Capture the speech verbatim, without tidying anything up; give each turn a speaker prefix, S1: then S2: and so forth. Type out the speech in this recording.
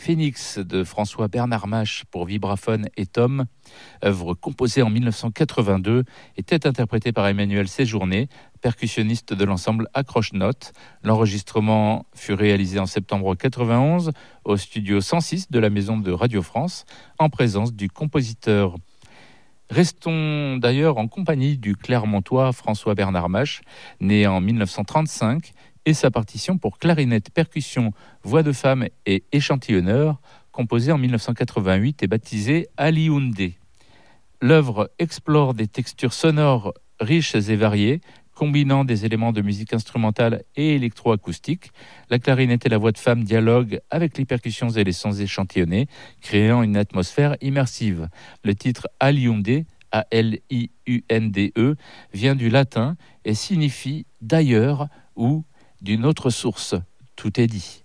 S1: Phénix de François-Bernard Mache pour vibraphone et tom, œuvre composée en dix-neuf cent quatre-vingt-deux, était interprétée par Emmanuel Séjourné, percussionniste de l'ensemble Accroche-Notes. L'enregistrement fut réalisé en septembre quatre-vingt-onze au studio cent six de la Maison de Radio France, en présence du compositeur. Restons d'ailleurs en compagnie du Clermontois François-Bernard Mache, né en dix-neuf cent trente-cinq, et sa partition pour clarinette, percussion, voix de femme et échantillonneur, composée en dix-neuf cent quatre-vingt-huit et baptisée Alioundé. L'œuvre explore des textures sonores riches et variées, combinant des éléments de musique instrumentale et électroacoustique. La clarinette et la voix de femme dialoguent avec les percussions et les sons échantillonnés, créant une atmosphère immersive. Le titre Alioundé, A L I U N D E, vient du latin et signifie d'ailleurs ou d'une autre source. Tout est dit.